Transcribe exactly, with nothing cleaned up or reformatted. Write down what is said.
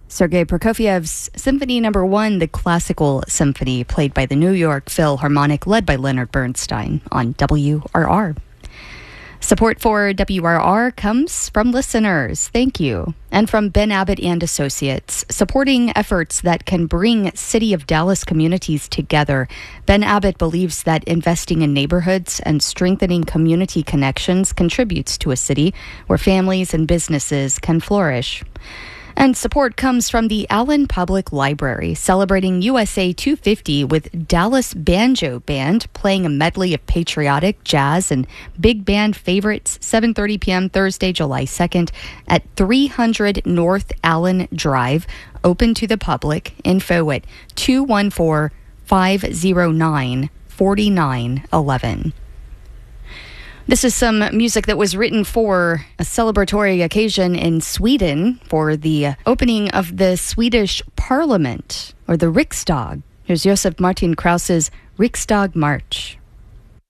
Sergei Prokofiev's Symphony Number One, the classical symphony played by the New York Philharmonic, led by Leonard Bernstein on W R R. Support for W R R comes from listeners. Thank you. And from Ben Abbott and Associates, supporting efforts that can bring City of Dallas communities together. Ben Abbott believes that investing in neighborhoods and strengthening community connections contributes to a city where families and businesses can flourish. And support comes from the Allen Public Library, celebrating U S A two fifty with Dallas Banjo Band, playing a medley of patriotic, jazz, and big band favorites, seven thirty p.m. Thursday, July second, at three hundred North Allen Drive, open to the public. Info at two one four, five oh nine, four nine one one. This is some music that was written for a celebratory occasion in Sweden for the opening of the Swedish Parliament, or the Riksdag. Here's Josef Martin Krause's Riksdag March.